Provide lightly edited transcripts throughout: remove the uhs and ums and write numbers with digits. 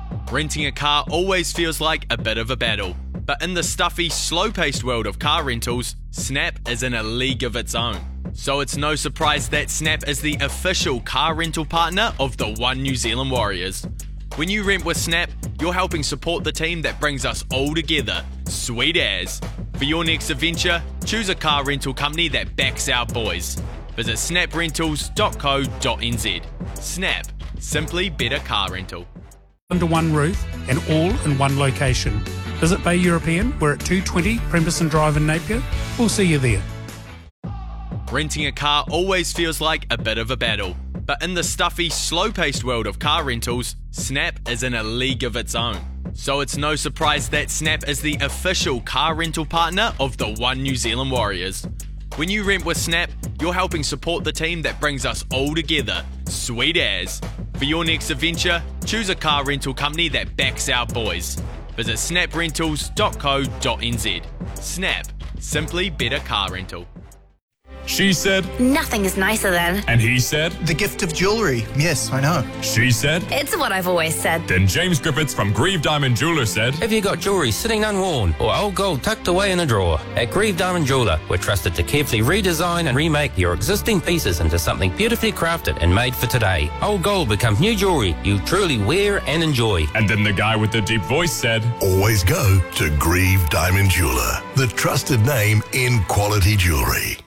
Renting a car always feels like a bit of a battle, but in the stuffy, slow-paced world of car rentals, Snap is in a league of its own. So it's no surprise that Snap is the official car rental partner of the One New Zealand Warriors. When you rent with Snap, you're helping support the team that brings us all together. Sweet as. For your next adventure, choose a car rental company that backs our boys. Visit snaprentals.co.nz. Snap. Simply better car rental. Under one roof and all in one location. Visit Bay European. We're at 220 Premberson Drive in Napier. We'll see you there. Renting a car always feels like a bit of a battle, but in the stuffy, slow-paced world of car rentals, Snap is in a league of its own. So it's no surprise that Snap is the official car rental partner of the One New Zealand Warriors. When you rent with Snap, you're helping support the team that brings us all together. Sweet as. For your next adventure, choose a car rental company that backs our boys. Visit snaprentals.co.nz. Snap. Simply better car rental. She said, nothing is nicer than. and he said, The gift of jewellery. Yes, I know. she said. It's what I've always said. Then James Griffiths from Grieve Diamond Jeweller said, Have you got jewellery sitting unworn or old gold tucked away in a drawer? At Grieve Diamond Jeweller, we're trusted to carefully redesign and remake your existing pieces into something beautifully crafted and made for today. Old gold becomes new jewellery you truly wear and enjoy. and then the guy with the deep voice said, Always go to Grieve Diamond Jeweller, the trusted name in quality jewellery.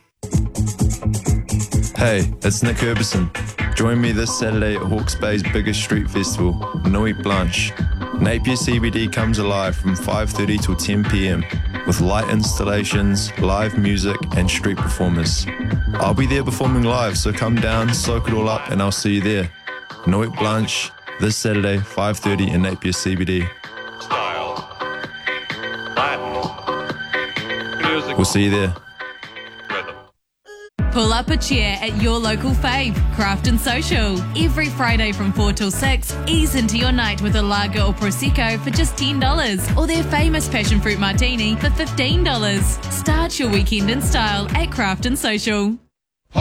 Hey, it's Nick Herbison. Join me this Saturday at Hawke's Bay's biggest street festival, Nuit Blanche. Napier CBD comes alive from 5:30 till 10 p.m. with light installations, live music and street performers. I'll be there performing live, so come down, soak it all up and I'll see you there. Nuit Blanche, this Saturday, 5:30 in Napier CBD. Style. Latin. Music. We'll see you there. Rhythm. Pull up a chair at your local fave, Craft and Social. Every Friday from 4 till 6, ease into your night with a lager or Prosecco for just $10 or their famous passion fruit martini for $15. Start your weekend in style at Craft and Social.